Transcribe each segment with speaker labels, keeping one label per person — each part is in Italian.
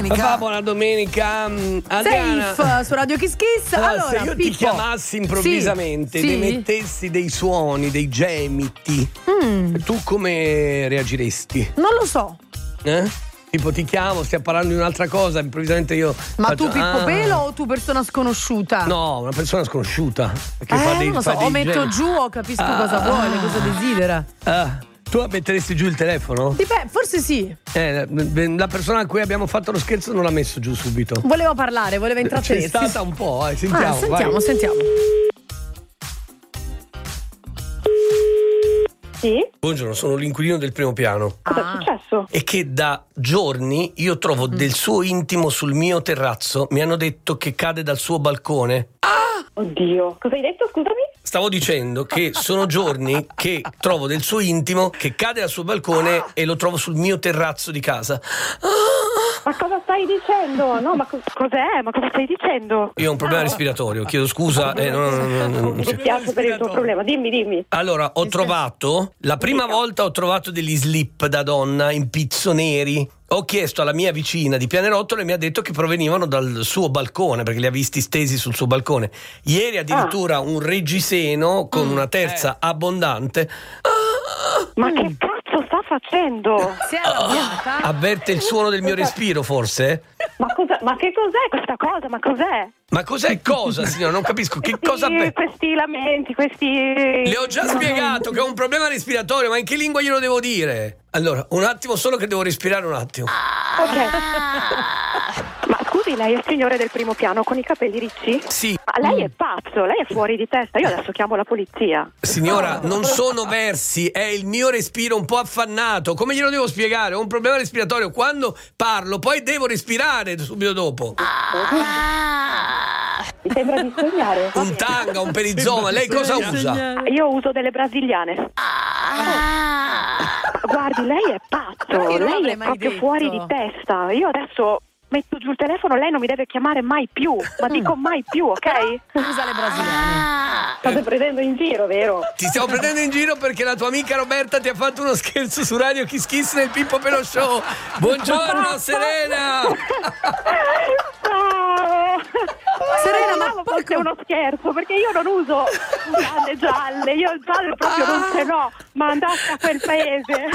Speaker 1: domenica.
Speaker 2: Buona domenica. Adriana.
Speaker 3: Safe su Radio Kiss Kiss. Allora,
Speaker 2: se io ti chiamassi improvvisamente, ti mettessi dei suoni, dei gemiti, tu come reagiresti?
Speaker 3: Non lo so.
Speaker 2: Tipo ti chiamo, stiamo parlando di un'altra cosa, improvvisamente io
Speaker 3: Ma
Speaker 2: faccio,
Speaker 3: tu Pippo Pelo o tu persona sconosciuta?
Speaker 2: No, una persona sconosciuta. Che
Speaker 3: non lo so, o metto giù o capisco cosa vuole, cosa desidera.
Speaker 2: Tu metteresti giù il telefono?
Speaker 3: Forse sì.
Speaker 2: La persona a cui abbiamo fatto lo scherzo non l'ha messo giù subito.
Speaker 3: Voleva parlare, voleva intrattenersi.
Speaker 2: C'è stata un po', sentiamo.
Speaker 3: Sentiamo.
Speaker 1: Sì?
Speaker 2: Buongiorno, sono l'inquilino del primo piano.
Speaker 1: Cosa è successo?
Speaker 2: E che da giorni io trovo del suo intimo sul mio terrazzo. Mi hanno detto che cade dal suo balcone.
Speaker 1: Oddio, cosa hai detto, scusami?
Speaker 2: Stavo dicendo che sono giorni che trovo del suo intimo che cade dal suo balcone e lo trovo sul mio terrazzo di casa.
Speaker 1: Ma cosa stai dicendo? No, ma cos'è? Ma cosa stai dicendo?
Speaker 2: Io ho un problema respiratorio, chiedo scusa.
Speaker 1: Mi dispiace per il tuo problema, dimmi.
Speaker 2: Allora, la prima volta ho trovato degli slip da donna in pizzo neri. Ho chiesto alla mia vicina di Pianerottolo e mi ha detto che provenivano dal suo balcone, perché li ha visti stesi sul suo balcone. Ieri addirittura un reggiseno con una terza abbondante.
Speaker 1: Ma che cazzo sta facendo?
Speaker 3: Si è arrabbiata?
Speaker 2: Avverte il suono del mio respiro, forse?
Speaker 1: Ma che cos'è questa cosa? Ma cos'è?
Speaker 2: Ma cos'è cosa, signora? Non capisco. Che cosa...
Speaker 1: Questi lamenti,
Speaker 2: Le ho già spiegato che ho un problema respiratorio, ma in che lingua glielo devo dire? Allora, un attimo solo che devo respirare un attimo.
Speaker 1: Ok. Ma scusi, lei è il signore del primo piano con i capelli ricci?
Speaker 2: Sì.
Speaker 1: Ma lei è pazzo, lei è fuori di testa. Io adesso chiamo la polizia.
Speaker 2: Signora, non sono versi, è il mio respiro un po' affannato. Come glielo devo spiegare? Ho un problema respiratorio. Quando parlo, poi devo respirare subito dopo.
Speaker 1: Mi sembra di sognare.
Speaker 2: Un tanga, un perizoma. Lei cosa usa?
Speaker 1: Io uso delle brasiliane. Guardi, lei è pazzo, lei è proprio fuori di testa. Io adesso metto giù il telefono, lei non mi deve chiamare mai più, ma dico mai più, ok?
Speaker 3: Usa le brasiliane.
Speaker 1: State prendendo in giro, vero?
Speaker 2: Ti stiamo prendendo in giro perché la tua amica Roberta ti ha fatto uno scherzo su Radio Kiss Kiss nel Pippo Pelo Show. Buongiorno Serena.
Speaker 1: Serena, ma forse è uno scherzo, perché io non uso mutande gialle, io il giallo proprio non ce l'ho, ma andate a quel paese.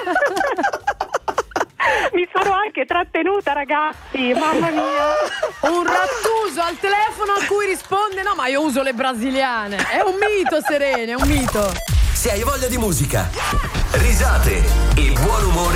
Speaker 1: Mi sono anche trattenuta, ragazzi, mamma mia.
Speaker 3: Un rattuso al telefono a cui risponde: no, ma io uso le brasiliane. È un mito, Serena, è un mito.
Speaker 4: Se hai voglia di musica, risate, il buon umore